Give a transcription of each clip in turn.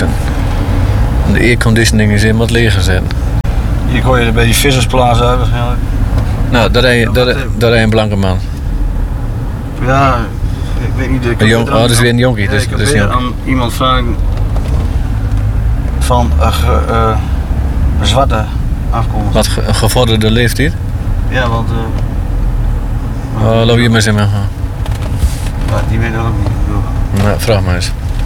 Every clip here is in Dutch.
Luxen. De airconditioning is in wat leeg gezet. Hier kon je er bij die vissersplaats uit waarschijnlijk. Nou, daar rij een blanke man. Ja, ik weet niet. Dat is weer een jonkie. Ja, ik heb weer aan iemand vragen van zwarte afkomst. Wat gevorderde leeftijd? Ja, want... loop je maar eens in. Ja, die weet dat ook niet. Nou, vraag maar eens.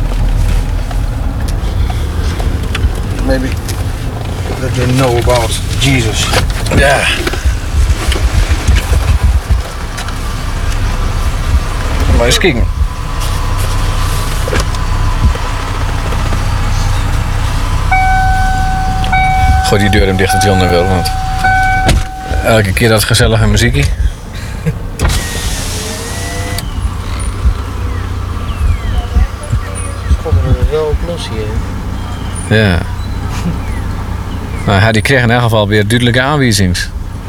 Maybe that they know about Jesus. Ja. Maar eens kijken. Gooi die deur hem dicht dat Jan wil, want elke keer dat gezellige muziekie. Schoppen er wel op los hier. Ja. Nou, die kreeg in elk geval weer duidelijke aanwijzingen.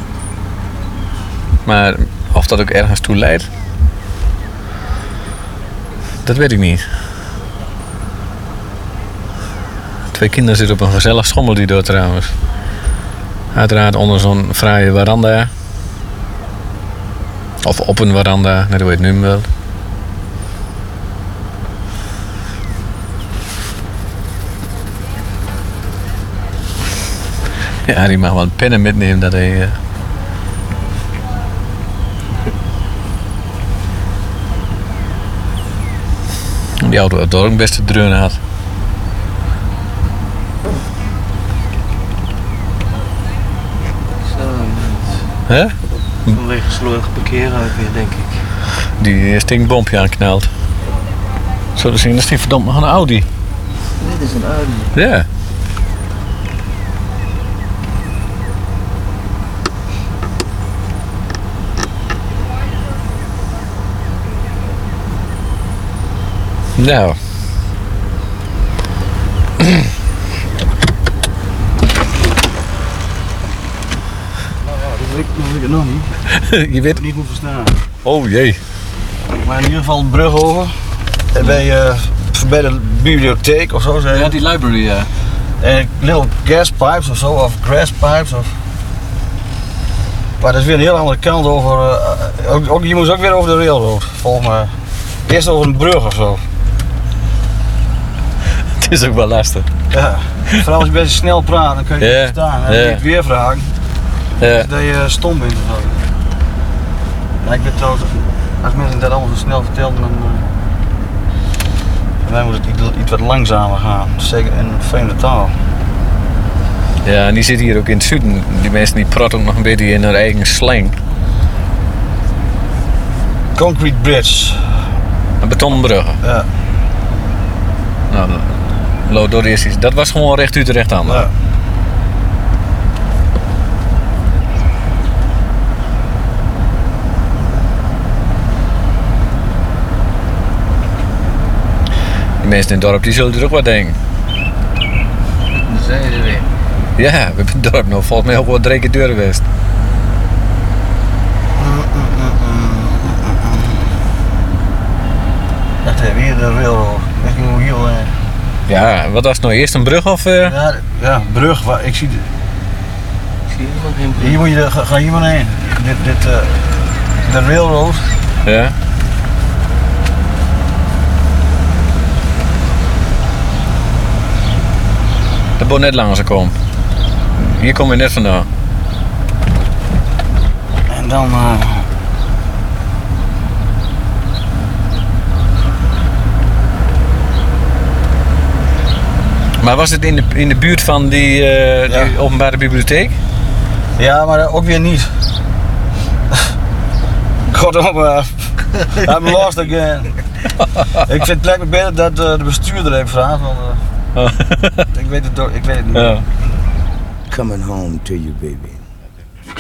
Maar of dat ook ergens toe leidt, dat weet ik niet. 2 kinderen zitten op een gezellig schommeldido trouwens. Uiteraard onder zo'n fraaie veranda. Of op een veranda, net hoe je het nu wil. Ja, die mag wel een pennen metnemen dat hij... Die auto had ook best te dreunen had. Zo, Hè? vanwege slordig parkeren ook weer, denk ik. Die stinkbompje aanknalt. Zo te zien, dat is die verdomd nog een Audi. Dit is een Audi. Ja. Nou. Dat weet ik het nog niet. Je weet... Niet hoeven staan. Oh jee. Maar in ieder geval een brug over. En bij de bibliotheek of zo zeg je. Ja, die library, ja. En little gas pipes of zo, of grass pipes of... Maar dat is weer een heel andere kant over... je moest ook weer over de railroad, volgens mij. Eerst over een brug of zo. Het is ook wel lastig. Ja, vooral als je best snel praat, dan kun je Ja, niet staan. En ja. dan moet je het weer vragen. Ja. Dat je stom bent of zo. Maar ik weet trouwens, als mensen dat allemaal zo snel vertellen, dan... Voor mij moet het iets wat langzamer gaan. Zeker in een vreemde taal. Ja, en die zitten hier ook in het zuiden. Die mensen die praten ook nog een beetje in hun eigen slang. Concrete bridge. Een betonnen brug. Ja. Nou, Lodoristisch. Dat was gewoon recht uit recht aan. Ja. Die mensen in het dorp die zullen er ook wat denken. Dan zijn je er weer. Ja, we hebben het dorp nog volgens mij ook wel 3 keer deur geweest. Dat is weer de railroad. Weet je hoe heel... Ja, wat was het nou? Eerst een brug of... Ja, brug. Ik zie... Ik zie helemaal geen brug. Hier moet je... Ga hier maar heen. De railroad. Ja. Dat moet net langs komen. Hier kom je net vandaan. En dan... Maar was het in de buurt van die openbare bibliotheek? Ja, maar ook weer niet. Goddomme. I'm lost again. Ik vind het lijkt me beter dat de bestuurder even vraagt. Want, ik weet het niet. Ja. Coming home to you, baby.